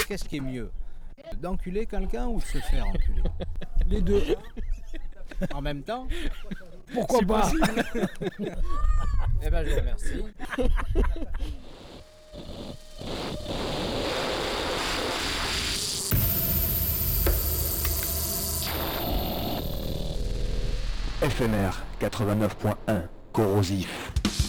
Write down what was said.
qu'est-ce qui est mieux? D'enculer quelqu'un ou de se faire enculer? Les deux. En même temps? Pourquoi pas? Eh ben je vous remercie. FMR 89.1 corrosif.